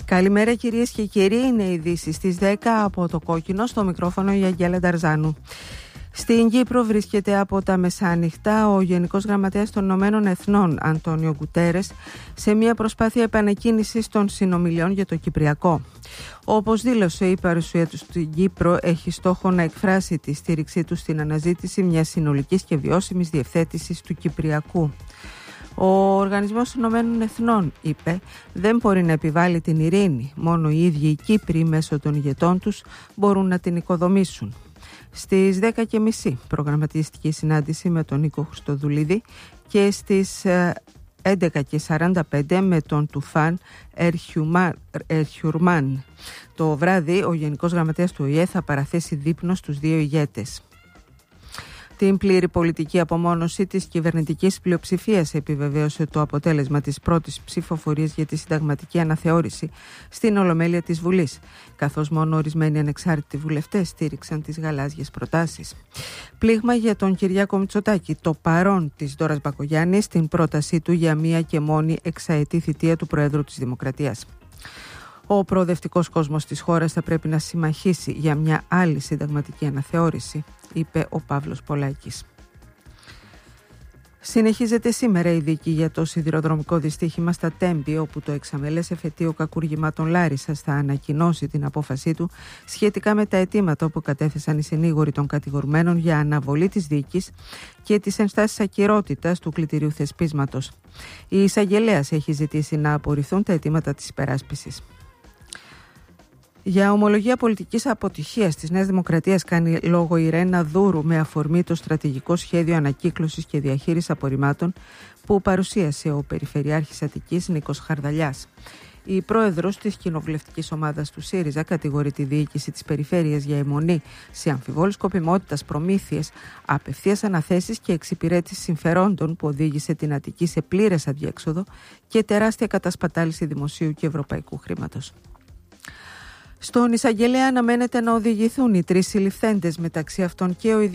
Καλημέρα κυρίες και κύριοι, είναι οι ειδήσεις στις 10 από το Κόκκινο, στο μικρόφωνο η Αγγέλα Νταρζάνου. Στην Κύπρο βρίσκεται από τα μεσάνυχτα ο Γενικός Γραμματέας των Ηνωμένων Εθνών, Αντώνιο Γκουτέρες, σε μια προσπάθεια επανεκκίνησης των συνομιλιών για το Κυπριακό. Όπως δήλωσε, η παρουσία του στην Κύπρο έχει στόχο να εκφράσει τη στήριξή του στην αναζήτηση μιας συνολικής και βιώσιμης διευθέτησης του Κυπριακού. Ο Οργανισμός Ηνωμένων Εθνών, είπε, δεν μπορεί να επιβάλλει την ειρήνη. Μόνο οι ίδιοι οι Κύπροι μέσω των ηγετών τους μπορούν να την οικοδομήσουν. Στις 10.30 προγραμματίστηκε η συνάντηση με τον Νίκο Χριστοδουλίδη και στις 11.45 με τον Τουφάν Ερχιουρμάν. Το βράδυ ο Γενικός Γραμματέας του ΟΗΕ θα παραθέσει δείπνο στους δύο ηγέτες. Την πλήρη πολιτική απομόνωση της κυβερνητικής πλειοψηφίας επιβεβαίωσε το αποτέλεσμα της πρώτης ψηφοφορίας για τη συνταγματική αναθεώρηση στην Ολομέλεια της Βουλής, καθώς μόνο ορισμένοι ανεξάρτητοι βουλευτές στήριξαν τις γαλάζιες προτάσεις. Πλήγμα για τον Κυριάκο Μητσοτάκη, το παρόν της Ντόρας Μπακογιάννη στην πρότασή του για μία και μόνη εξαετή θητεία του Προέδρου της Δημοκρατίας. Ο προοδευτικός κόσμος της χώρας θα πρέπει να συμμαχίσει για μια άλλη συνταγματική αναθεώρηση, είπε ο Παύλος Πολάκης. Συνεχίζεται σήμερα η δίκη για το σιδηροδρομικό δυστύχημα στα Τέμπη, όπου το εξαμελές εφετείο κακουργημάτων Λάρισσας θα ανακοινώσει την απόφασή του σχετικά με τα αιτήματα που κατέθεσαν οι συνήγοροι των κατηγορουμένων για αναβολή της δίκης και τις ενστάσεις ακυρότητας του κλητηρίου θεσπίσματος. Η εισαγγελέας έχει ζητήσει να απορριφθούν τα αιτήματα της υπεράσπισης. Για ομολογία πολιτικής αποτυχίας της Νέας Δημοκρατίας κάνει λόγο η Ρένα Δούρου με αφορμή το στρατηγικό σχέδιο ανακύκλωσης και διαχείρισης απορριμμάτων που παρουσίασε ο Περιφερειάρχης Αττικής Νίκος Χαρδαλιάς. Η πρόεδρος της κοινοβουλευτικής ομάδας του ΣΥΡΙΖΑ κατηγορεί τη διοίκηση της περιφέρειας για αιμονή σε αμφιβόλης σκοπιμότητας προμήθειες, απευθείας αναθέσεις και εξυπηρέτηση συμφερόντων που οδήγησε την Αττική σε πλήρες αδιέξοδο και τεράστια κατασπατάληση δημοσίου και ευρωπαϊκού χρήματος. Στον εισαγγελέα αναμένεται να οδηγηθούν οι 3 συλληφθέντες, μεταξύ αυτών και ο